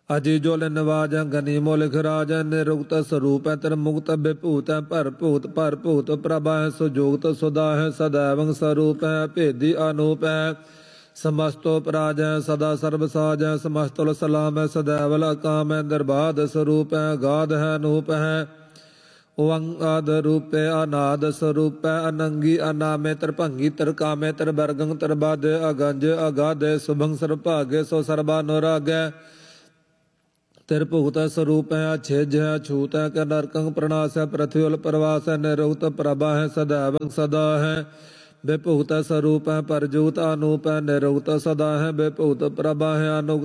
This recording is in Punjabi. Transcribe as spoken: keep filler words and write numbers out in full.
ਅਜੀ ਜੋ ਲਿਨ ਵਾਜੈ ਗਨੀ ਮੋਲਿਖ ਰਾਜੈ ਨਿਰੁਕਤ ਸਰੂਪੈ ਤਰ ਮੁਕਤ ਬਿਭੂਤੈ ਭਰ ਭੂਤ ਭਰ ਭੂਤ ਪ੍ਰਭਾਇ ਸੁਜੋਗਤ ਸੁਦਾਹਿ ਸदैवं ਸਰੂਪੈ ਭੇਦੀ ਅਨੂਪੈ ਸਮਸਤੋ ਪਰਾਜੈ ਸਦਾ ਸਰਬ ਸਾਜੈ ਸਮਸਤੁਲ ਸਲਾਮੈ ਸदैवल ਅਕਾਮੈ ਨਿਰਬਾਧ ਸਰੂਪੈ ਗਾਧ ਹੈ ਅਨੂਪ ਹੈ ਓੰਗਾਦ ਰੂਪੇ ਅਨਾਦ ਸਰੂਪੈ ਅਨੰਗੀ ਅਨਾਮੇ ਤਰਭੰਗੀ ਤਰਕਾਮੇ ਤਰਬਰਗੰ ਤਰਬਾਦ ਅਗੰਜ ਅਗਾਧੇ ਸੁਭੰ ਸਰਭਾਗੇ ਸੋ ਸਰਬਾ ਨੁਰਾਗੈ ਤਿਰਭੂਤ ਸਰੂਪੈ ਅਛੇਜ ਹੈ ਅਛੂਤ ਹੈ ਕ ਨਰਕੰ ਪ੍ਰਣਾਸੈ ਪ੍ਰਥਿਵਲ ਪ੍ਰਵਾਸੈ ਨਿਰੁਕਤ ਪ੍ਰਭਾ ਹੈ ਸदैवं ਸਦਾ ਹੈ ਬਿਭੂਤ ਸਰੂਪੈ ਪਰਜੂਤ ਅਨੂਪੈ ਨਿਰੁਕਤ ਸਦਾ ਹੈ ਬਿਭੂਤ ਪ੍ਰਭਾ ਹੈ ਅਨੁਕਤ